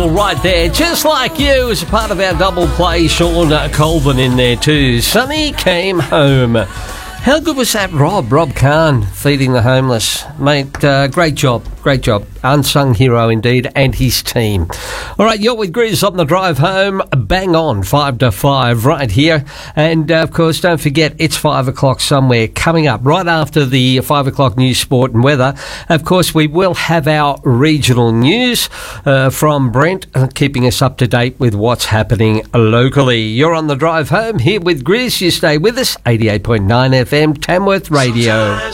Right there, just like you, as a part of our double play, Sean Colvin in there too. Sonny Came Home. How good was that, Rob? Rob Kahn feeding the homeless. Mate, great job. Unsung hero indeed, and his team. All right, you're with Grizz on the drive home. Bang on, 5 to 5 right here. And, of course, don't forget, it's 5 o'clock somewhere coming up right after the 5 o'clock news, sport and weather. Of course, we will have our regional news from Brent, keeping us up to date with what's happening locally. You're on the drive home here with Grizz. You stay with us, 88.9 FM, Tamworth Radio.